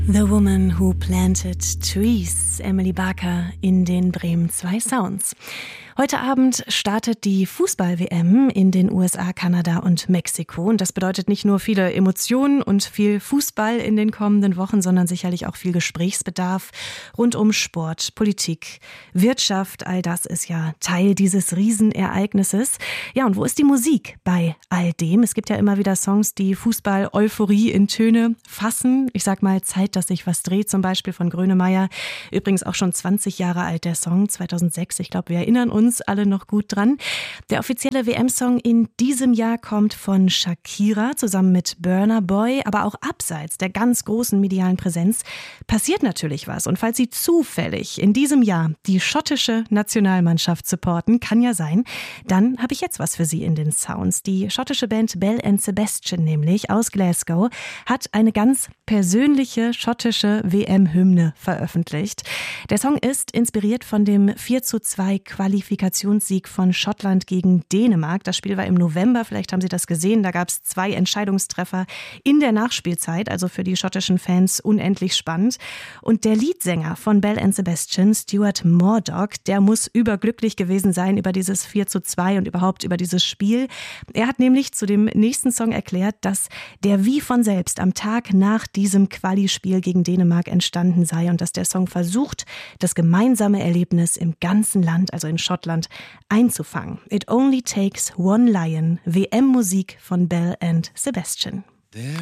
The Woman Who Planted Trees, Emily Barker in den Bremen 2 Sounds. Heute Abend startet die Fußball-WM in den USA, Kanada und Mexiko. Und das bedeutet nicht nur viele Emotionen und viel Fußball in den kommenden Wochen, sondern sicherlich auch viel Gesprächsbedarf rund um Sport, Politik, Wirtschaft. All das ist ja Teil dieses Riesenereignisses. Ja, und wo ist die Musik bei all dem? Es gibt ja immer wieder Songs, die Fußball-Euphorie in Töne fassen. Ich sag mal, Zeit, dass sich was dreht, zum Beispiel von Grönemeyer. Übrigens auch schon 20 Jahre alt, der Song, 2006. Ich glaube, wir erinnern uns alle noch gut dran. Der offizielle WM-Song in diesem Jahr kommt von Shakira zusammen mit Burna Boy, aber auch abseits der ganz großen medialen Präsenz passiert natürlich was. Und falls Sie zufällig in diesem Jahr die schottische Nationalmannschaft supporten, kann ja sein, dann habe ich jetzt was für Sie in den Sounds. Die schottische Band Belle and Sebastian nämlich aus Glasgow hat eine ganz persönliche schottische WM-Hymne veröffentlicht. Der Song ist inspiriert von dem 4:2 Qualifikationssieg von Schottland gegen Dänemark. Das Spiel war im November, vielleicht haben Sie das gesehen. Da gab es 2 Entscheidungstreffer in der Nachspielzeit, also für die schottischen Fans unendlich spannend. Und der Leadsänger von Belle and Sebastian, Stuart Murdoch, der muss überglücklich gewesen sein über dieses 4:2 und überhaupt über dieses Spiel. Er hat nämlich zu dem nächsten Song erklärt, dass der wie von selbst am Tag nach diesem Quali-Spiel gegen Dänemark entstanden sei und dass der Song versucht, das gemeinsame Erlebnis im ganzen Land, also in Schottland, einzufangen. It only takes one lion, WM-Musik von Belle and Sebastian.